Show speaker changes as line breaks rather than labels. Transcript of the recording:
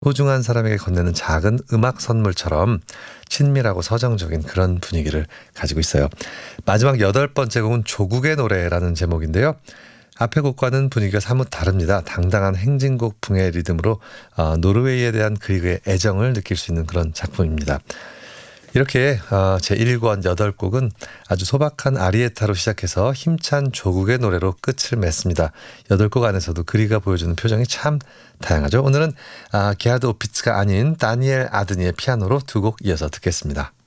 소중한 사람에게 건네는 작은 음악 선물처럼 친밀하고 서정적인 그런 분위기를 가지고 있어요. 마지막 8번째 곡은 조국의 노래라는 제목인데요. 앞의 곡과는 분위기가 사뭇 다릅니다. 당당한 행진곡풍의 리듬으로 노르웨이에 대한 그리그의 애정을 느낄 수 있는 그런 작품입니다. 이렇게 제1권 8곡은 아주 소박한 아리에타로 시작해서 힘찬 조국의 노래로 끝을 맺습니다. 8곡 안에서도 그리가 보여주는 표정이 참 다양하죠. 오늘은 게하드 오피츠가 아닌 다니엘 아드니의 피아노로 2곡 이어서 듣겠습니다.